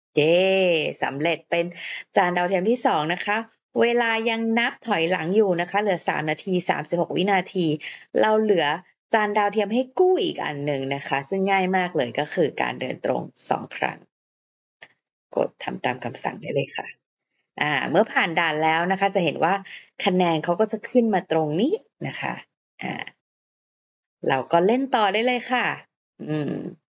เย้สำเร็จเป็นจานดาวเทียมที่2นะคะเวลายังนับถอยหลังอยู่นะคะเหลือ3นาที36วินาทีเราเหลือจานดาวเทียมให้กู้อีกอันหนึ่งนะคะซึ่งง่ายมากเลยก็คือการเดินตรง2ครั้งกดทำตามคำสั่งได้เลยค่ะเมื่อผ่านด่านแล้วนะคะจะเห็นว่าคะแนนเขาก็จะขึ้นมาตรงนี้นะคะเราก็เล่นต่อได้เลยค่ะอืม